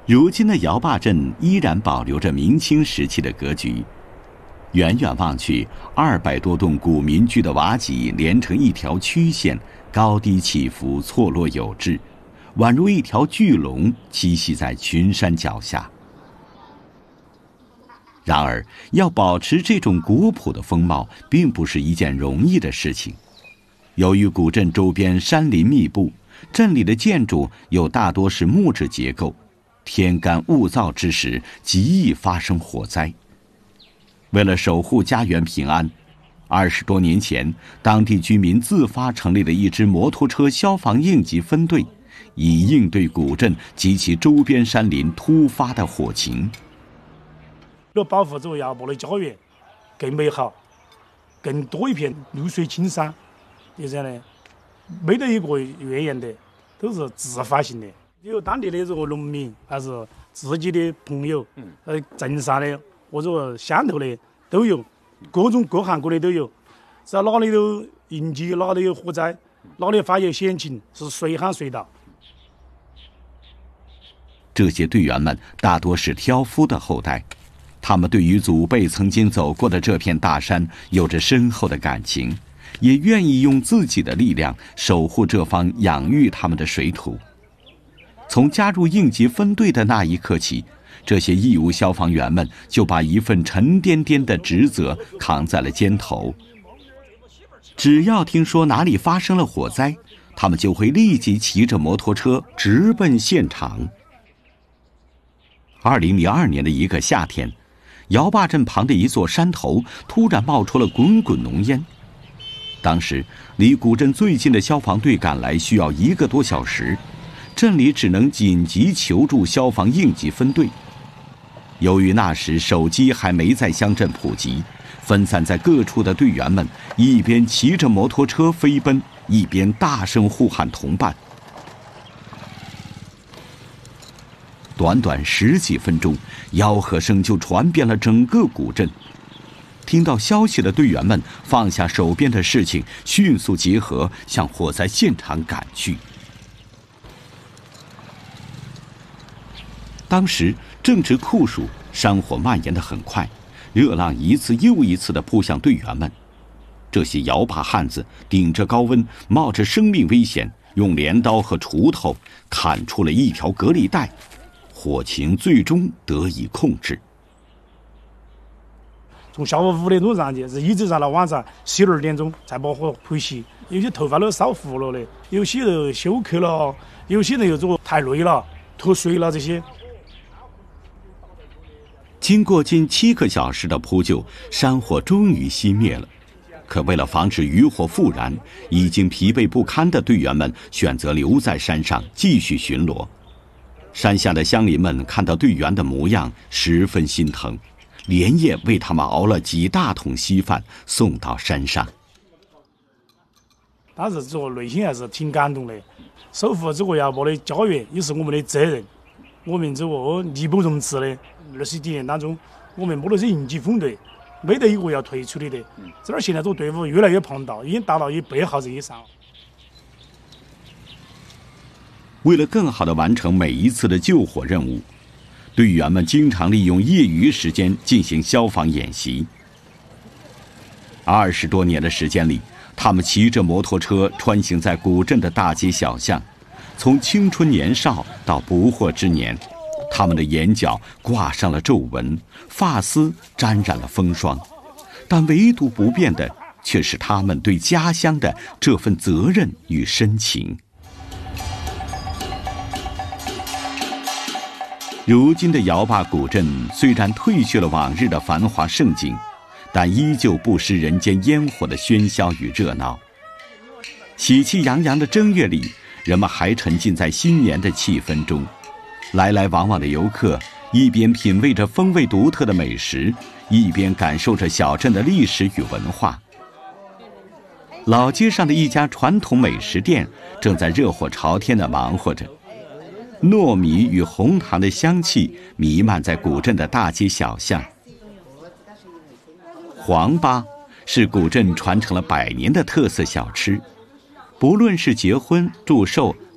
如今的姚坝镇依然保留着明清时期的格局，远远望去，200多栋古民居的瓦脊连成一条曲线，高低起伏，错落有致，宛如一条巨龙栖息在群山脚下。然而，要保持这种古朴的风貌，并不是一件容易的事情。由于古镇周边山林密布，镇里的建筑又大多是木质结构，天干物燥之时，极易发生火灾。为了守护家园平安，20多年前，当地居民自发成立了一支摩托车消防应急分队，以应对古镇及其周边山林突发的火情。 要保护这个姚坝的家园更美好，更多一片绿水青山，就这样的，没得一个怨言的，都是自发性的。有当地的这个农民，还是自己的朋友，镇上的或者乡头的都有，各种各行各业都有。只要哪里有应急，哪里有火灾，哪里发现险情，是随喊随到。 这些队员们大多是挑夫的后代，他们对于祖辈曾经走过的这片大山有着深厚的感情，也愿意用自己的力量守护这方养育他们的水土。从加入应急分队的那一刻起，这些义务消防员们就把一份沉甸甸的职责扛在了肩头。只要听说哪里发生了火灾，他们就会立即骑着摩托车直奔现场。2002年的一个夏天，姚坝镇旁的一座山头突然冒出了滚滚浓烟。当时离古镇最近的消防队赶来需要1个多小时，镇里只能紧急求助消防应急分队。由于那时手机还没在乡镇普及，分散在各处的队员们一边骑着摩托车飞奔，一边大声呼喊同伴。短短10几分钟，吆喝声就传遍了整个古镇。听到消息的队员们放下手边的事情，迅速集合，向火灾现场赶去。当时正值酷暑，山火蔓延得很快，热浪一次又一次地扑向队员们。这些摇把汉子顶着高温，冒着生命危险，用镰刀和锄头砍出了一条隔离带，火情最终得以控制。 从下午5点钟上去，是一直上到晚上12点钟才把火扑熄。有些头发都烧糊了的，有些人休克了，有些人又这个太累了脱水了这些。 经过近7个小时的扑救，山火终于熄灭了。可为了防止余火复燃，已经疲惫不堪的队员们选择留在山上继续巡逻。山下的乡邻们看到队员的模样，十分心疼，连夜为他们熬了几大桶稀饭送到山上。 当时这个内心还是挺感动的，守护这个姚坝的家园也是我们的责任。我们这个义不容辞的，20几年当中，我们摸的是应急分队，没得一个要退出的。这儿现在这个队伍越来越庞大，已经达到100号人以上。 为了更好地完成每一次的救火任务，队员们经常利用业余时间进行消防演习。20多年的时间里，他们骑着摩托车穿行在古镇的大街小巷，从青春年少到不惑之年，他们的眼角挂上了皱纹，发丝沾染了风霜，但唯独不变的却是他们对家乡的这份责任与深情。如今的姚坝古镇虽然褪去了往日的繁华盛景，但依旧不失人间烟火的喧嚣与热闹。喜气洋洋的正月里，人们还沉浸在新年的气氛中，来来往往的游客一边品味着风味独特的美食，一边感受着小镇的历史与文化。老街上的一家传统美食店正在热火朝天地忙活着，糯米与红糖的香气弥漫在古镇的大街小巷。黄粑是古镇传承了100年的特色小吃，不论是结婚、祝寿